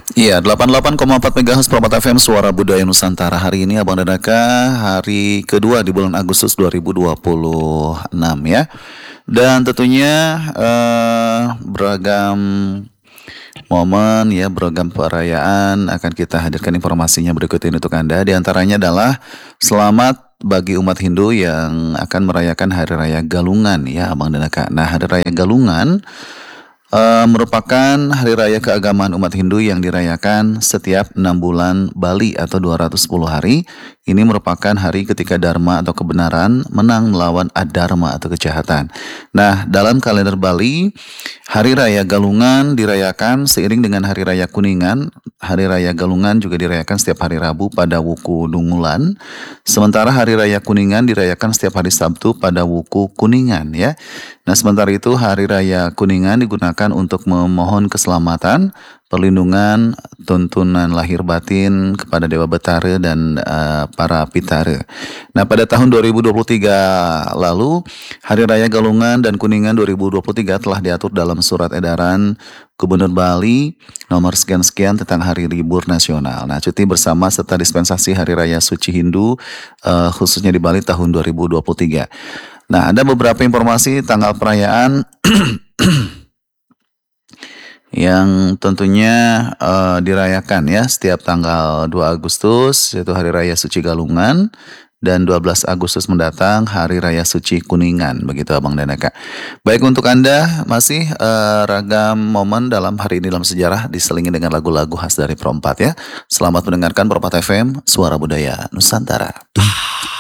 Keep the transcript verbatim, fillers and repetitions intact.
Iya, delapan puluh delapan koma empat megahertz Permata F M Suara Budaya Nusantara. Hari ini Abang dan Aka hari kedua di bulan Agustus dua ribu dua puluh enam ya. Dan tentunya eh, beragam momen ya, beragam perayaan akan kita hadirkan informasinya berikut ini untuk Anda. Di antaranya adalah selamat bagi umat Hindu yang akan merayakan Hari Raya Galungan ya, Abang dan Aka. Nah, Hari Raya Galungan eh, merupakan hari raya keagamaan umat Hindu yang dirayakan setiap enam bulan Bali atau dua ratus sepuluh hari. Ini merupakan hari ketika Dharma atau kebenaran menang melawan adharma atau kejahatan. Nah, dalam kalender Bali, Hari Raya Galungan dirayakan seiring dengan Hari Raya Kuningan. Hari Raya Galungan juga dirayakan setiap hari Rabu pada Wuku Dungulan. Sementara Hari Raya Kuningan dirayakan setiap hari Sabtu pada Wuku Kuningan ya. Nah, sementara itu Hari Raya Kuningan digunakan untuk memohon keselamatan, perlindungan, tuntunan lahir batin kepada Dewa Betara dan uh, para Pitara. Nah, pada tahun dua ribu dua puluh tiga lalu, Hari Raya Galungan dan Kuningan dua ribu dua puluh tiga telah diatur dalam surat edaran Gubernur Bali nomor sekian-sekian tentang Hari Libur Nasional. Nah, cuti bersama serta dispensasi Hari Raya Suci Hindu uh, khususnya di Bali tahun dua ribu dua puluh tiga. Nah, ada beberapa informasi tanggal perayaan yang tentunya uh, dirayakan ya setiap tanggal dua Agustus, yaitu Hari Raya Suci Galungan, dan dua belas Agustus mendatang Hari Raya Suci Kuningan, begitu Abang dan Eka. Baik, untuk Anda masih uh, ragam momen dalam hari ini dalam sejarah diselingi dengan lagu-lagu khas dari Perompat ya. Selamat mendengarkan Perompat F M Suara Budaya Nusantara.